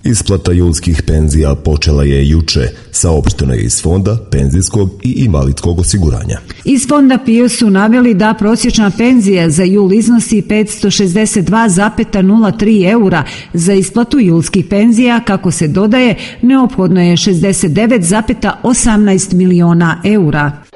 Isplata julskih penzija počela je juče, saopšteno je iz Fonda penzijskog i invalidskog osiguranja. Iz Fonda PIO su naveli da prosječna penzija za jul iznosi 562,03 eura. Za isplatu julskih penzija, kako se dodaje, neophodno je 69,18 miliona eura.